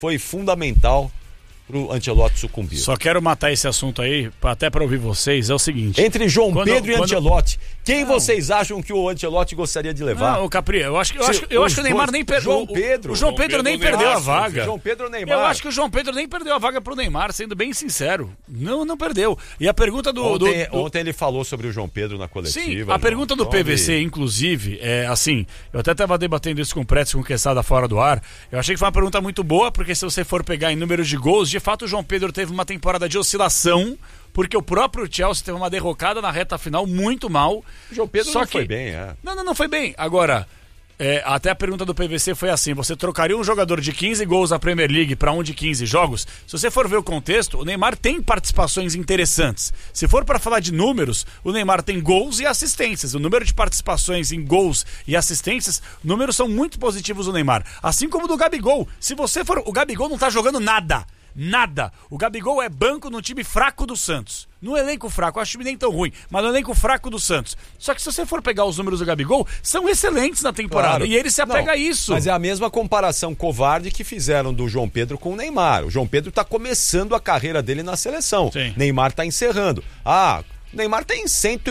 foi fundamental pro Ancelotti sucumbir. Só quero matar esse assunto aí, até para ouvir vocês, é o seguinte... Entre João Pedro e Ancelotti, quem vocês acham que o Ancelotti gostaria de levar? Não, Capri, eu acho que o Neymar nem perdeu. O João Pedro nem perdeu a vaga. João Pedro ou Neymar? Eu acho que o João Pedro nem perdeu a vaga pro Neymar, sendo bem sincero. Não perdeu. E a pergunta Ontem ele falou sobre o João Pedro na coletiva. Sim, a pergunta do PVC, inclusive, é assim, eu até estava debatendo isso com o Pretz, com o Quesada fora do ar, eu achei que foi uma pergunta muito boa, porque se você for pegar em números de gols, de fato o João Pedro teve uma temporada de oscilação, porque o próprio Chelsea teve uma derrocada na reta final muito mal. O João Pedro não foi bem, Não foi bem. Agora, até a pergunta do PVC foi assim, você trocaria um jogador de 15 gols na Premier League para um de 15 jogos? Se você for ver o contexto, o Neymar tem participações interessantes. Se for para falar de números, o Neymar tem gols e assistências. O número de participações em gols e assistências, números são muito positivos do Neymar. Assim como do Gabigol. Se você for... O Gabigol não tá jogando nada. Nada. O Gabigol é banco no time fraco do Santos. No elenco fraco, acho o time nem tão ruim, mas no elenco fraco do Santos. Só que se você for pegar os números do Gabigol, são excelentes na temporada. Claro. E ele se apega a isso. Mas é a mesma comparação covarde que fizeram do João Pedro com o Neymar. O João Pedro tá começando a carreira dele na seleção. Sim. Neymar tá encerrando. O Neymar tem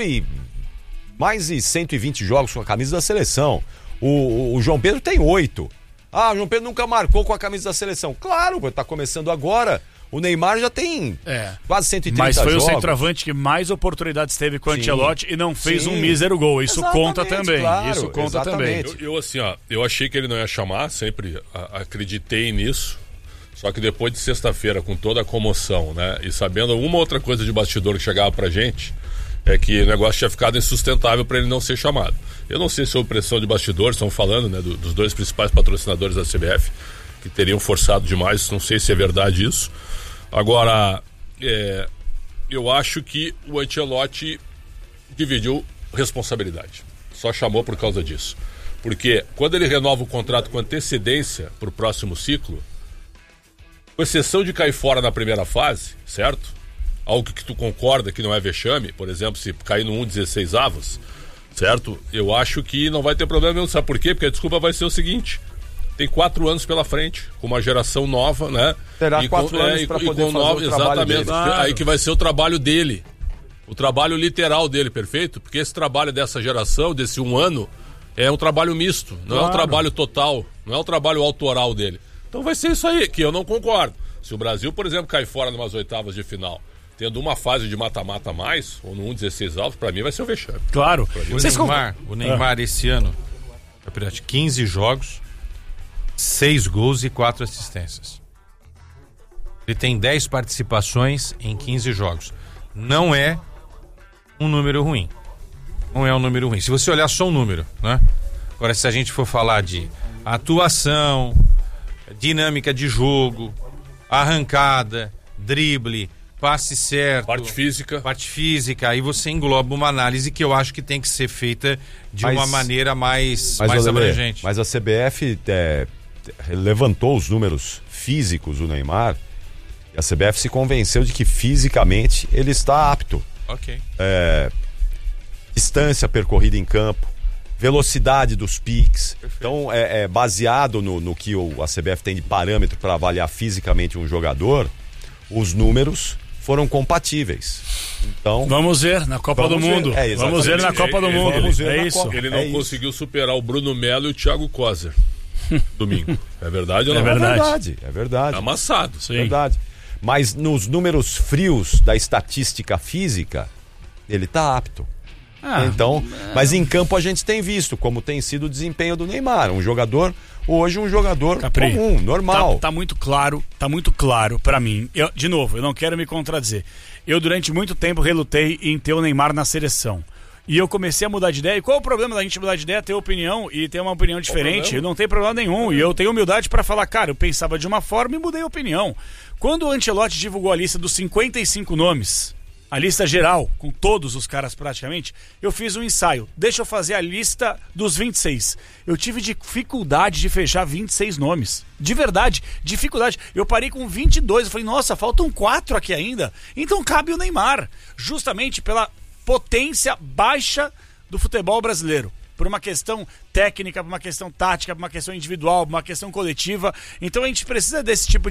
mais de 120 jogos com a camisa da seleção. O João Pedro tem 8. O João Pedro nunca marcou com a camisa da seleção. Claro, tá começando agora. O Neymar já tem quase 130 jogos. Mas foi o centroavante que mais oportunidades teve com o Ancelotti e não fez um mísero gol. Isso conta também. Claro, isso conta também. Eu achei que ele não ia chamar, sempre acreditei nisso. Só que depois de sexta-feira, com toda a comoção, né? E sabendo uma outra coisa de bastidor que chegava pra gente, é que o negócio tinha ficado insustentável para ele não ser chamado. Eu não sei se é pressão de bastidores, estão falando, né, dos dois principais patrocinadores da CBF, que teriam forçado demais, não sei se é verdade isso. Agora, eu acho que o Ancelotti dividiu responsabilidade. Só chamou por causa disso. Porque quando ele renova o contrato com antecedência para o próximo ciclo, com exceção de cair fora na primeira fase, certo? Algo que tu concorda que não é vexame, por exemplo, se cair no 1/16 avos, certo? Eu acho que não vai ter problema nenhum. Sabe por quê? Porque a desculpa vai ser o seguinte: tem 4 anos pela frente, com uma geração nova, né? Terá 4 anos para poder fazer o trabalho dele. Claro. Aí que vai ser o trabalho dele. O trabalho literal dele, perfeito? Porque esse trabalho dessa geração, desse 1 ano, é um trabalho misto. Não é um trabalho total, não é um trabalho autoral dele. Então vai ser isso aí, que eu não concordo. Se o Brasil, por exemplo, cair fora numas oitavas de final, tendo uma fase de mata-mata a mais, ou no 1/16 avos, pra mim vai ser o vexame. Claro. O Neymar esse ano, 15 jogos, 6 gols e 4 assistências. Ele tem 10 participações em 15 jogos. Não é um número ruim. Não é um número ruim. Se você olhar só um número, né? Agora, se a gente for falar de atuação, dinâmica de jogo, arrancada, drible, passe certo, parte física, aí você engloba uma análise que eu acho que tem que ser feita de uma maneira mais abrangente. Mas a CBF levantou os números físicos do Neymar e a CBF se convenceu de que fisicamente ele está apto. Ok. Distância percorrida em campo, velocidade dos piques. Perfeito. Então, baseado no que a CBF tem de parâmetro para avaliar fisicamente um jogador, os números foram compatíveis. Então, vamos ver na Copa do Mundo. Vamos ver na Copa do Mundo. Ele não conseguiu superar o Bruno Melo e o Thiago Coser domingo. É verdade ou não? É verdade. Amassado. Sim. Verdade. Mas nos números frios da estatística física, ele está apto. Então, mas em campo a gente tem visto como tem sido o desempenho do Neymar, um jogador Capri, comum, normal. Tá muito claro pra mim. De novo, eu não quero me contradizer. Eu durante muito tempo relutei em ter o Neymar na seleção. E eu comecei a mudar de ideia. E qual é o problema da gente mudar de ideia? Ter opinião e ter uma opinião diferente. Não tem problema nenhum. E eu tenho humildade pra falar, cara, eu pensava de uma forma e mudei a opinião. Quando o Ancelotti divulgou a lista dos 55 nomes, a lista geral, com todos os caras praticamente, eu fiz um ensaio. Deixa eu fazer a lista dos 26. Eu tive dificuldade de fechar 26 nomes. De verdade, dificuldade. Eu parei com 22. Eu falei, nossa, faltam 4 aqui ainda. Então cabe o Neymar. Justamente pela potência baixa do futebol brasileiro. por uma questão técnica, por uma questão tática, por uma questão individual, por uma questão coletiva. Então a gente precisa desse tipo